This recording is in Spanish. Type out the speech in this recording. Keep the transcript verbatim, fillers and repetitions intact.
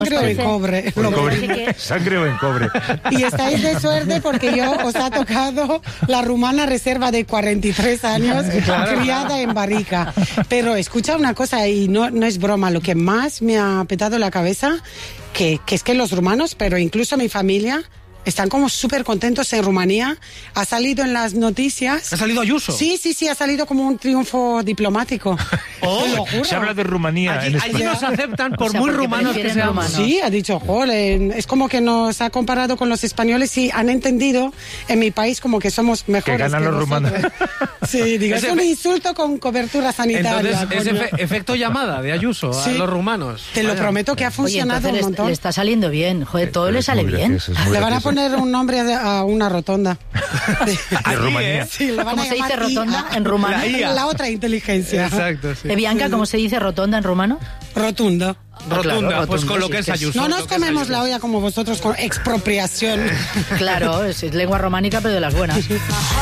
Sangre o en cobre. En cobre. que- Sangre o en cobre. Y estáis de suerte porque yo os ha tocado la rumana reserva de cuarenta y tres años, criada en barrica. Pero escucha una cosa, y no, no es broma, lo que más me ha petado la cabeza, que, que es que los rumanos, pero incluso mi familia, están como súper contentos en Rumanía. Ha salido en las noticias. ¿Ha salido Ayuso? Sí, sí, sí, ha salido como un triunfo diplomático. Oh, Te lo juro. Se habla de Rumanía allí, en allí España. nos aceptan por O sea, muy porque rumanos que prefieren seamos. rumanos. Sí, ha dicho, joder, es como que nos ha comparado con los españoles y han entendido en mi país como que somos mejores Que ganan los vosotros. rumanos. Sí, digo, es Ese un fe- insulto con cobertura sanitaria. Entonces, ese coño. efe- efecto llamada de Ayuso a Sí. los rumanos. Te lo Vaya. prometo que ha Oye, funcionado entonces un le, montón. le está saliendo bien. Joder, todo Pero le es sale muy bien. gracioso, es muy Le van a gracioso. poner un nombre a a una rotonda. De Rumanía. Sí, le van ¿Cómo a se dice llamar rotonda I A. en rumano? La I A. La otra inteligencia. Exacto, sí. Eh, Bianca, ¿cómo se dice rotonda en rumano? Rotundo. Rotunda, Claro, pues rotunda, con lo sí, que es es que es- Ayuso. No lo nos que es comemos Ayuso. la olla como vosotros con expropiación. Claro, es, es lengua románica, pero de las buenas.